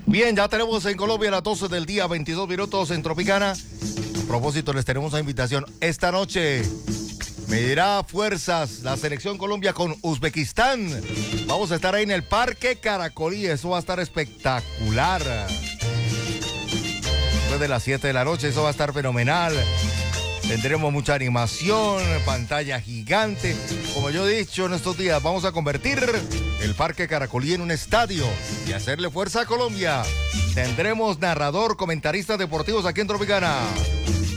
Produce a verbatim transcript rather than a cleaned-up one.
Bien, ya tenemos en Colombia a las doce del día, veintidós minutos en Tropicana. A propósito, les tenemos una invitación. Esta noche medirá fuerzas la selección Colombia con Uzbekistán. Vamos a estar ahí en el Parque Caracolí. Eso va a estar espectacular. Después de las siete de la noche, eso va a estar fenomenal. Tendremos mucha animación, pantalla gigante. Como yo he dicho en estos días, vamos a convertir el Parque Caracolí en un estadio y hacerle fuerza a Colombia. Tendremos narrador, comentaristas deportivos aquí en Tropicana.